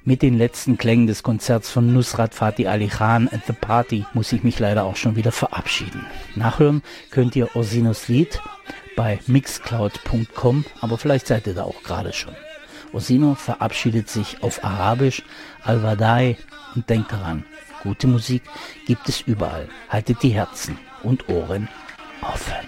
Mit den letzten Klängen des Konzerts von Nusrat Fatih Ali Khan at the Party muss ich mich leider auch schon wieder verabschieden. Nachhören könnt ihr Orsinos Lied bei mixcloud.com, aber vielleicht seid ihr da auch gerade schon. Orsino verabschiedet sich auf Arabisch, Al-Wadai, und denkt daran, gute Musik gibt es überall. Haltet die Herzen und Ohren offen.